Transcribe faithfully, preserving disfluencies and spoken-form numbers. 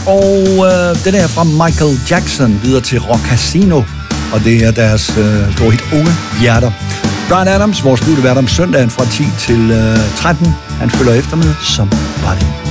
Og øh, den er fra Michael Jackson videre til Rock Casino, og det er deres øh, store hit Unge Hjerter. Bryan Adams, vores studievært om søndagen fra ti til tretten. Han følger efter med Somebody.